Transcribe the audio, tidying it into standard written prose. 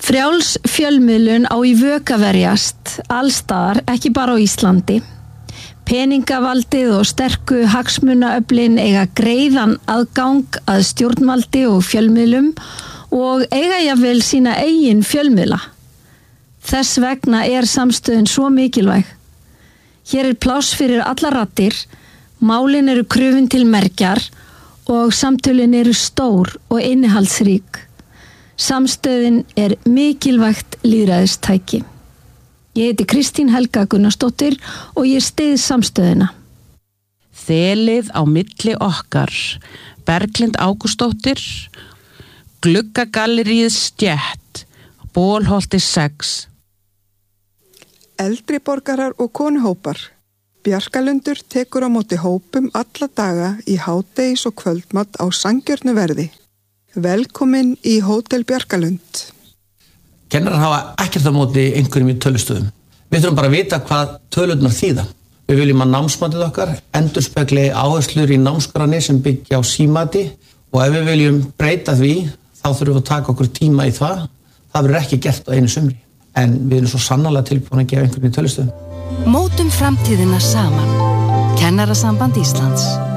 Frjáls fjölmiðlun á í vök að verjast allstaðar, ekki bara á Íslandi. Peningavaldið og sterku hagsmunaöflin eiga greiðan aðgang að stjórnvaldi og fjölmiðlum og eiga jafnvel sína eigin fjölmiðla. Þess vegna er samstöðin svo mikilvæg. Hér er pláss fyrir allar raddir, málin eru krufin til mergjar og samtölin eru stór og innihaldsrík. Samstöðin er mikilvægt lýðræðistæki. Ég heiti Kristín Helga Gunnarsdóttir og ég styð samstöðina. Þelið á milli okkar, Berglind Ágústsdóttir, Gluggagalleríið Stétt, Bólholti 6. Eldri borgarar og konuhópar. Bjarkalundur tekur á móti hópum alla daga í hádegis og kvöldmat á sanngjörnu verði. Velkomin í Hótel Bjarkalund. Kennarar hafa ekkert á móti einhverjum í tölustöðum. Við þurfum bara að vita hvað tölurnar þýða. Við viljum að námsmatið okkar endurspegli áherslur í námskránni sem byggja á símati og ef við viljum breyta því, þá þurfum við að taka okkur tíma í það. Það verður ekki gert á einu sumri. En við erum svo sannarlega tilbúin að gefa einhverjum í tölustöðum. Mótum framtíðina saman. Kennarasamband Íslands.